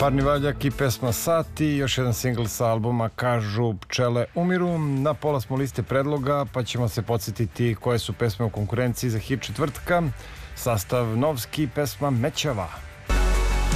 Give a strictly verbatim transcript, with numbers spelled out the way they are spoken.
Parni valjak i pesma Sati, još jedan singl sa albuma Kažu pčele umiru. Na pola smo liste predloga, pa ćemo se podsjetiti koje su pesme u konkurenciji za hit četvrtka. Sastav Novski, pesma Mećava.